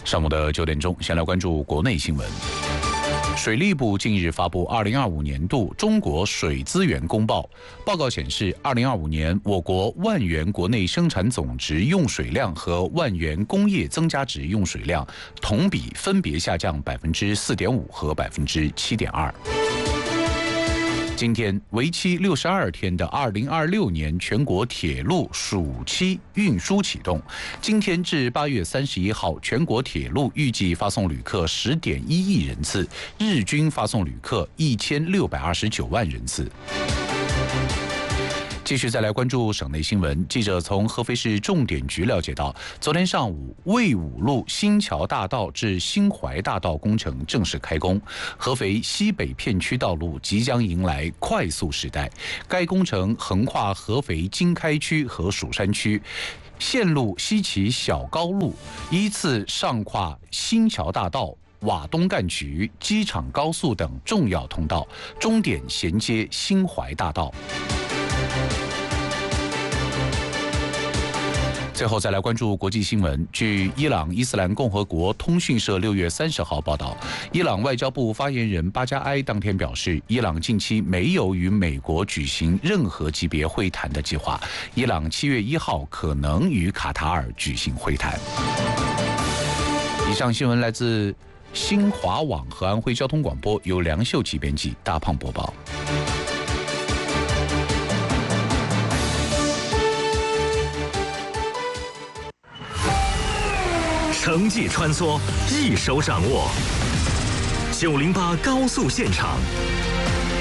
上午的9点钟，先来关注国内新闻。水利部近日发布2025年度中国水资源公报，报告显示，2025年我国万元国内生产总值用水量和万元工业增加值用水量同比分别下降4.5%和7.2%。今天，为期62天的2026年全国铁路暑期运输启动。今天至8月31号，全国铁路预计发送旅客10.1亿人次，日均发送旅客1629万人次。继续再来关注省内新闻。记者从合肥市重点局了解到，昨天上午，魏武路新桥大道至新怀大道工程正式开工，合肥西北片区道路即将迎来快速时代。该工程横跨合肥经开区和蜀山区，线路西起小高路，依次上跨新桥大道、瓦东干渠、机场高速等重要通道，终点衔接新怀大道。最后再来关注国际新闻。据伊朗伊斯兰共和国通讯社6月30号报道，伊朗外交部发言人巴加埃当天表示，伊朗近期没有与美国举行任何级别会谈的计划，伊朗7月1号可能与卡塔尔举行会谈。以上新闻来自新华网和安徽交通广播，由梁秀琪编辑，大胖播报。 城际穿梭，一手掌握。908高速现场，